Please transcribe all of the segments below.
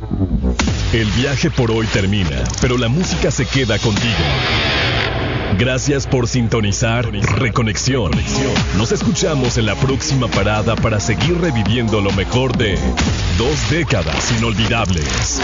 El viaje por hoy termina, pero la música se queda contigo. Gracias por sintonizar Reconexión. Nos escuchamos en la próxima parada para seguir reviviendo lo mejor de 2 décadas inolvidables.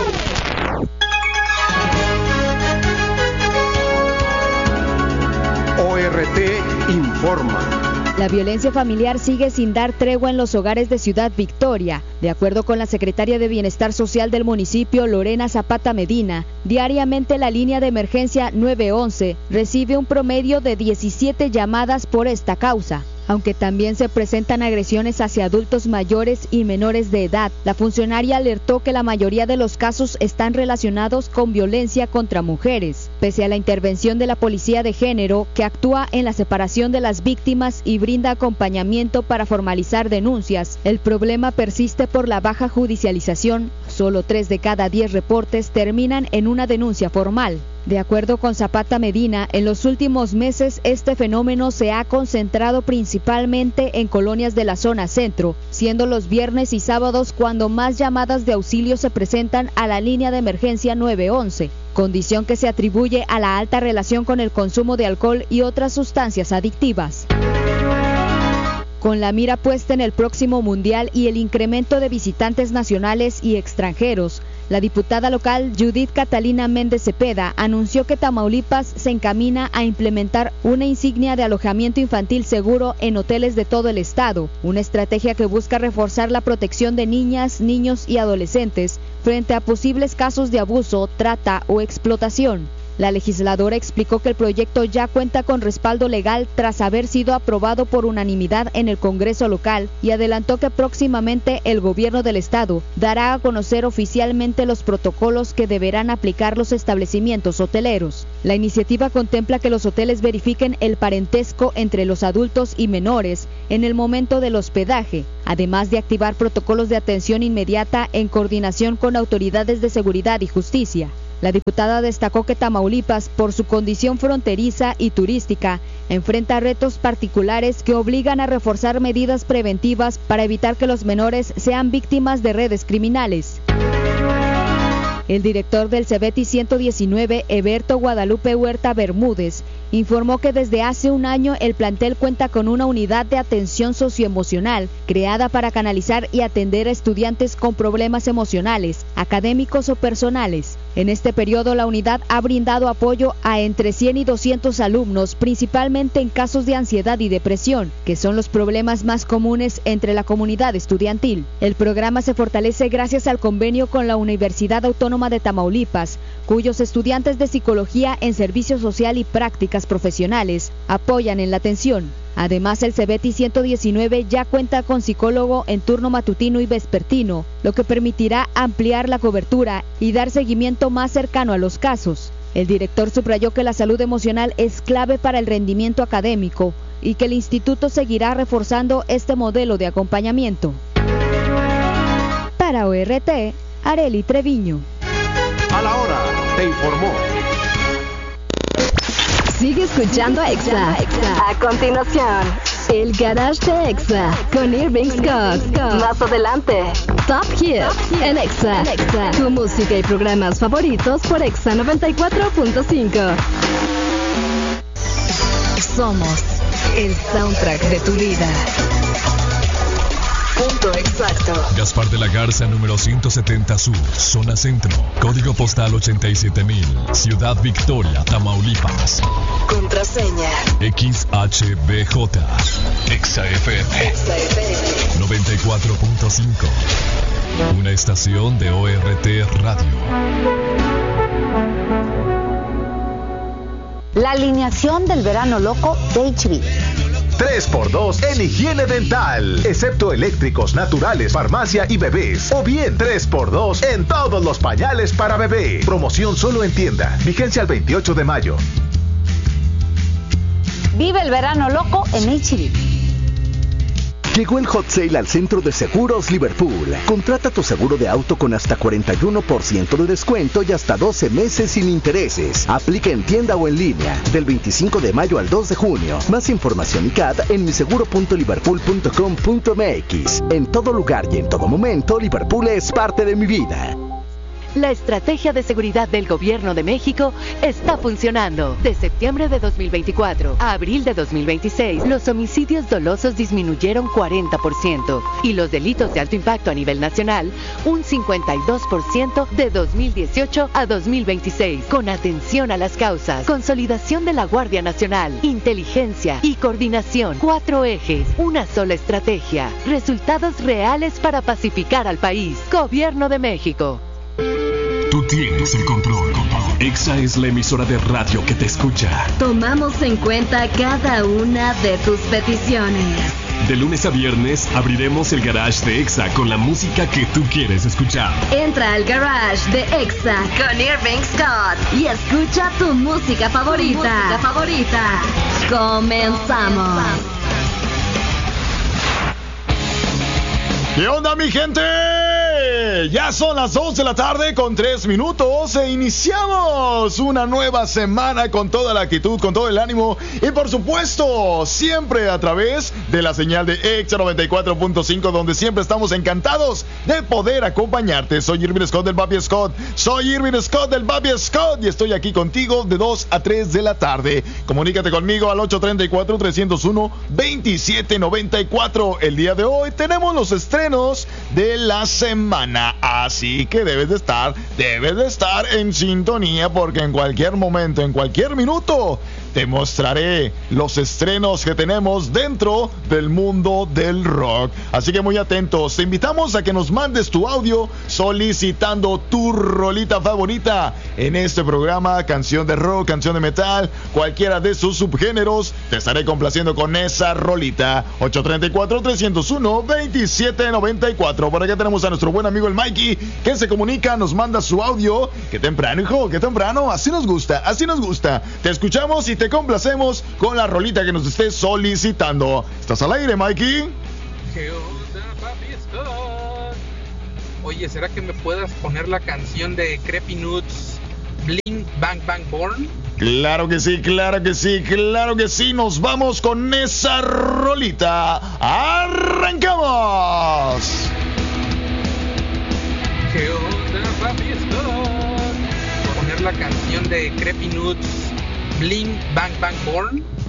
ORT informa. La violencia familiar sigue sin dar tregua en los hogares de Ciudad Victoria. De acuerdo con la secretaria de Bienestar Social del municipio, Lorena Zapata Medina, diariamente la línea de emergencia 911 recibe un promedio de 17 llamadas por esta causa. Aunque también se presentan agresiones hacia adultos mayores y menores de edad, la funcionaria alertó que la mayoría de los casos están relacionados con violencia contra mujeres. Pese a la intervención de la Policía de Género, que actúa en la separación de las víctimas y brinda acompañamiento para formalizar denuncias, el problema persiste por la baja judicialización. Solo 3 de cada 10 reportes terminan en una denuncia formal. De acuerdo con Zapata Medina, en los últimos meses este fenómeno se ha concentrado principalmente en colonias de la zona centro, siendo los viernes y sábados cuando más llamadas de auxilio se presentan a la línea de emergencia 911, condición que se atribuye a la alta relación con el consumo de alcohol y otras sustancias adictivas. Con la mira puesta en el próximo Mundial y el incremento de visitantes nacionales y extranjeros, la diputada local Judith Catalina Méndez Cepeda anunció que Tamaulipas se encamina a implementar una insignia de alojamiento infantil seguro en hoteles de todo el estado, una estrategia que busca reforzar la protección de niñas, niños y adolescentes frente a posibles casos de abuso, trata o explotación. La legisladora explicó que el proyecto ya cuenta con respaldo legal tras haber sido aprobado por unanimidad en el Congreso local y adelantó que próximamente el gobierno del estado dará a conocer oficialmente los protocolos que deberán aplicar los establecimientos hoteleros. La iniciativa contempla que los hoteles verifiquen el parentesco entre los adultos y menores en el momento del hospedaje, además de activar protocolos de atención inmediata en coordinación con autoridades de seguridad y justicia. La diputada destacó que Tamaulipas, por su condición fronteriza y turística, enfrenta retos particulares que obligan a reforzar medidas preventivas para evitar que los menores sean víctimas de redes criminales. El director del CEBETI 119, Eberto Guadalupe Huerta Bermúdez, informó que desde hace un año el plantel cuenta con una unidad de atención socioemocional creada para canalizar y atender a estudiantes con problemas emocionales, académicos o personales. En este periodo la unidad ha brindado apoyo a entre 100 y 200 alumnos, principalmente en casos de ansiedad y depresión, que son los problemas más comunes entre la comunidad estudiantil. El programa se fortalece gracias al convenio con la Universidad Autónoma de Tamaulipas, cuyos estudiantes de psicología en servicio social y prácticas profesionales apoyan en la atención. Además, el CEBETI 119 ya cuenta con psicólogo en turno matutino y vespertino, lo que permitirá ampliar la cobertura y dar seguimiento más cercano a los casos. El director subrayó que la salud emocional es clave para el rendimiento académico y que el instituto seguirá reforzando este modelo de acompañamiento. Para ORT, Arely Treviño. A la hora, te informó. Sigue escuchando a Exa. A continuación, el Garage de Exa con Irving Scott. Más adelante, Top Hits en Exa. Tu música y programas favoritos por Exa 94.5. Somos el soundtrack de tu vida. Punto exacto. Gaspar de la Garza, número 170 Sur, zona centro, código postal 87,000, Ciudad Victoria, Tamaulipas. Contraseña XHBJ, XFM 94.5, una estación de ORT Radio. La alineación del verano loco de HB. 3x2 en higiene dental, excepto eléctricos, naturales, farmacia y bebés. O bien 3x2 en todos los pañales para bebé. Promoción solo en tienda. Vigencia al 28 de mayo. Vive el verano loco en HB. Llegó el hot sale al Centro de Seguros Liverpool. Contrata tu seguro de auto con hasta 41% de descuento y hasta 12 meses sin intereses. Aplica en tienda o en línea, del 25 de mayo al 2 de junio. Más información y CAT en miseguro.liverpool.com.mx. En todo lugar y en todo momento, Liverpool es parte de mi vida. La estrategia de seguridad del Gobierno de México está funcionando. De septiembre de 2024 a abril de 2026, los homicidios dolosos disminuyeron 40% y los delitos de alto impacto a nivel nacional un 52% de 2018 a 2026. Con atención a las causas, consolidación de la Guardia Nacional, inteligencia y coordinación. 4 ejes, una sola estrategia. Resultados reales para pacificar al país. Gobierno de México. Tú tienes el control. Exa es la emisora de radio que te escucha. Tomamos en cuenta cada una de tus peticiones. De lunes a viernes abriremos el garage de Exa con la música que tú quieres escuchar. Entra al garage de Exa con Irving Scott y escucha tu música favorita. Comenzamos. ¿Qué onda, mi gente? Ya son las 2 de la tarde con 3 minutos e iniciamos una nueva semana con toda la actitud, con todo el ánimo y por supuesto siempre a través de la señal de Exa 94.5, donde siempre estamos encantados de poder acompañarte. Soy Irving Scott del Papi Scott, y estoy aquí contigo de 2 a 3 de la tarde. Comunícate conmigo al 834-301-2794. El día de hoy tenemos los estrenos de la semana, así que debes de estar en sintonía, porque en cualquier momento, en cualquier minuto, te mostraré los estrenos que tenemos dentro del mundo del rock. Así que muy atentos, te invitamos a que nos mandes tu audio solicitando tu rolita favorita en este programa, canción de rock, canción de metal, cualquiera de sus subgéneros, te estaré complaciendo con esa rolita. 834-301-2794. Por acá tenemos a nuestro buen amigo el Mikey, que se comunica, nos manda su audio. Qué temprano, hijo, qué temprano, así nos gusta. Te escuchamos y te complacemos con la rolita que nos estés solicitando. ¿Estás al aire, Mikey? ¿Qué onda, Papi Scott? Oye, ¿será que me puedas poner la canción de Creepy Nuts, Bling Bang Bang Born? Claro que sí. Nos vamos con esa rolita. ¡Arrancamos! ¿Qué onda, Papi Scott? Poner la canción de Creepy Nuts, Bling Bang Bang Born.